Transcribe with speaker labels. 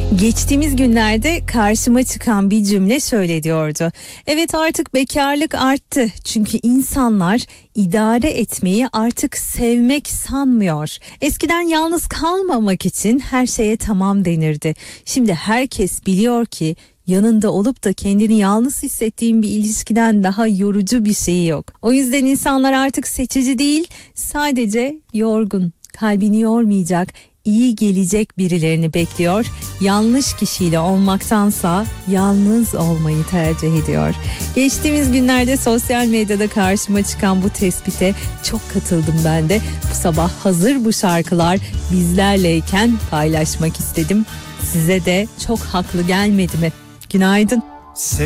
Speaker 1: Geçtiğimiz günlerde karşıma çıkan bir cümle şöyle diyordu. Evet, artık bekarlık arttı. Çünkü insanlar idare etmeyi artık sevmek sanmıyor. Eskiden yalnız kalmamak için her şeye tamam denirdi. Şimdi herkes biliyor ki yanında olup da kendini yalnız hissettiğin bir ilişkiden daha yorucu bir şey yok. O yüzden insanlar artık seçici değil, sadece yorgun, kalbini yormayacak, iyi gelecek birilerini bekliyor. Yanlış kişiyle olmaktansa yalnız olmayı tercih ediyor. Geçtiğimiz günlerde sosyal medyada karşıma çıkan bu tespite çok katıldım ben de. Bu sabah hazır bu şarkılar bizlerleyken paylaşmak istedim. Size de çok haklı gelmedi mi? Günaydın.